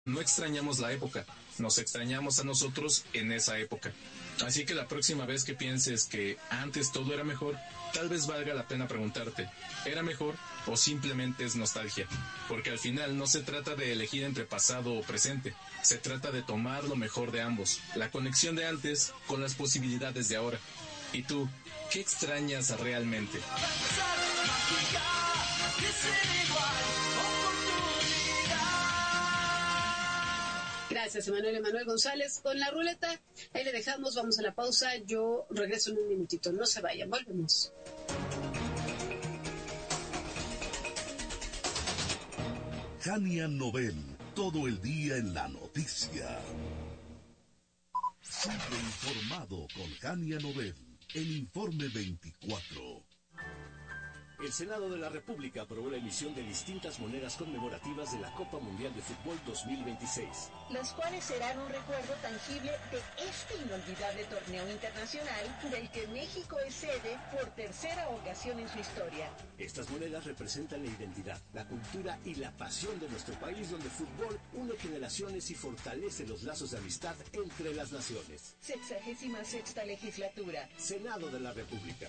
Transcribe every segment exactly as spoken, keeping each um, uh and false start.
No extrañamos la época, nos extrañamos a nosotros en esa época. Así que la próxima vez que pienses que antes todo era mejor, tal vez valga la pena preguntarte, ¿era mejor o simplemente es nostalgia? Porque al final no se trata de elegir entre pasado o presente, se trata de tomar lo mejor de ambos, la conexión de antes con las posibilidades de ahora. ¿Y tú, qué extrañas realmente? Gracias, Emanuel Emanuel González. Con la ruleta, ahí le dejamos, vamos a la pausa. Yo regreso en un minutito. No se vayan, volvemos. Jania Nobel, todo el día en la noticia. Sigue informado con Jania Nobel, el Informe veinticuatro. El Senado de la República aprobó la emisión de distintas monedas conmemorativas de la Copa Mundial de Fútbol dos mil veintiséis. Las cuales serán un recuerdo tangible de este inolvidable torneo internacional del que México es sede por tercera ocasión en su historia. Estas monedas representan la identidad, la cultura y la pasión de nuestro país, donde el fútbol une generaciones y fortalece los lazos de amistad entre las naciones. Sexagésima sexta legislatura. Senado de la República.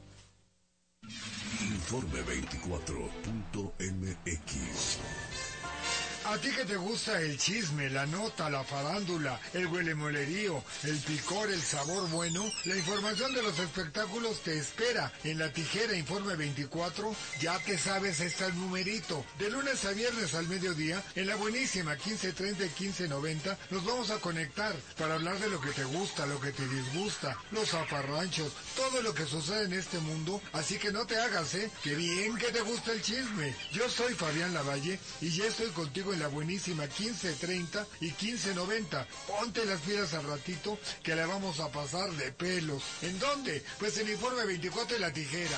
Informe veinticuatro punto m x. A ti que te gusta el chisme, la nota, la farándula, el huelemolerío, el picor, el sabor bueno, la información de los espectáculos te espera en La Tijera Informe veinticuatro. Ya te sabes este numerito. De lunes a viernes al mediodía, en la buenísima quince treinta y quince noventa, nos vamos a conectar para hablar de lo que te gusta, lo que te disgusta, los zafarranchos, todo lo que sucede en este mundo. Así que no te hagas, ¿eh? ¡Qué bien que te gusta el chisme! Yo soy Fabián Lavalle y ya estoy contigo en la buenísima quince treinta y quince noventa. Ponte las pilas al ratito que la vamos a pasar de pelos. ¿En dónde? Pues en Informe veinticuatro y La Tijera.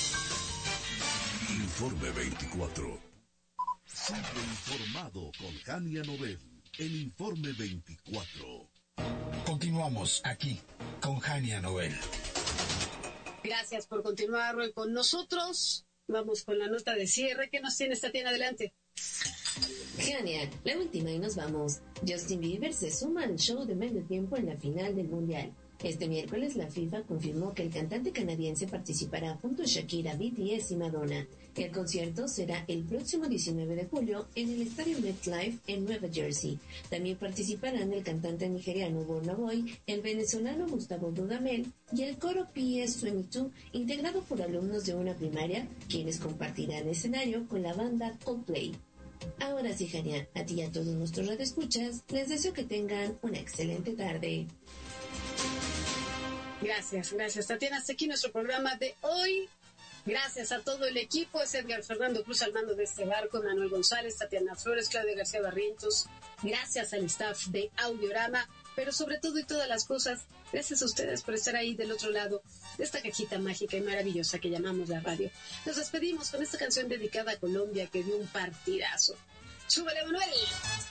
Informe veinticuatro. Sigue informado con Jania Nobel. El Informe veinticuatro. Continuamos aquí con Jania Nobel. Gracias por continuar hoy con nosotros. Vamos con la nota de cierre. ¿Qué nos tiene Tatiana? Adelante. Jania, la última y nos vamos. Justin Bieber se suma al show de medio tiempo en la final del Mundial. Este miércoles la FIFA confirmó que el cantante canadiense participará junto a Shakira, B T S y Madonna. El concierto será el próximo diecinueve de julio en el estadio MetLife en Nueva Jersey. También participarán el cantante nigeriano Burna Boy, el venezolano Gustavo Dudamel y el coro P S veintidós, integrado por alumnos de una primaria, quienes compartirán escenario con la banda Coldplay. Ahora sí, Jania, a ti y a todos nuestros radioescuchas, les deseo que tengan una excelente tarde. Gracias, gracias, Tatiana. Hasta aquí nuestro programa de hoy. Gracias a todo el equipo. Es Edgar Fernando Cruz al mando de este barco, Manuel González, Tatiana Flores, Claudia García Barrientos. Gracias al staff de Audiorama, pero sobre todo y todas las cosas, gracias a ustedes por estar ahí del otro lado de esta cajita mágica y maravillosa que llamamos la radio. Nos despedimos con esta canción dedicada a Colombia que dio un partidazo. ¡Súbele, Manuel!